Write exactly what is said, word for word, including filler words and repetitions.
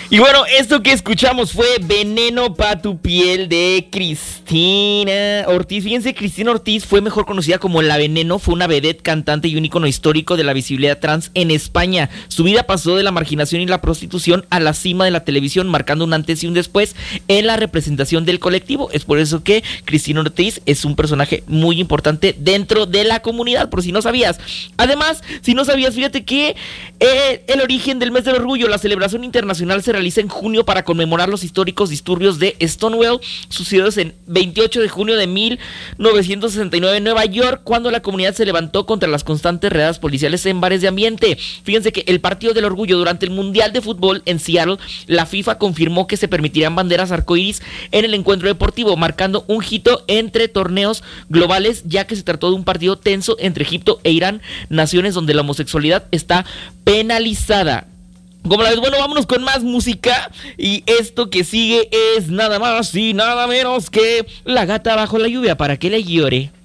Y bueno, esto que escuchamos fue Veneno pa' tu piel de Cristina Ortiz. Fíjense, Cristina Ortiz fue mejor conocida como La Veneno, fue una vedette, cantante y un ícono histórico de la visibilidad trans en España. Su vida pasó de la marginación y la prostitución a la cima de la televisión, marcando un antes y un después en la representación del colectivo. Es por eso que Cristina Ortiz es un personaje muy importante dentro de la comunidad, por si no sabías. Además, si no sabías, fíjate que eh, el origen del mes del orgullo, la celebración internacional se realiza en junio para conmemorar los históricos disturbios de Stonewall, sucedidos en veintiocho de junio de mil novecientos sesenta y nueve en Nueva York, cuando la comunidad se levantó contra las constantes redadas policiales en bares de ambiente. Fíjense que el Partido del Orgullo, durante el Mundial de Fútbol en Seattle, la FIFA confirmó que se permitirán banderas arcoíris en el encuentro deportivo, marcando un hito entre torneos globales, ya que se trató de un partido tenso entre Egipto e Irán, naciones donde la homosexualidad está penalizada. Como la vez, bueno, vámonos con más música. Y esto que sigue es nada más y nada menos que La Gata Bajo la Lluvia, para que le llore.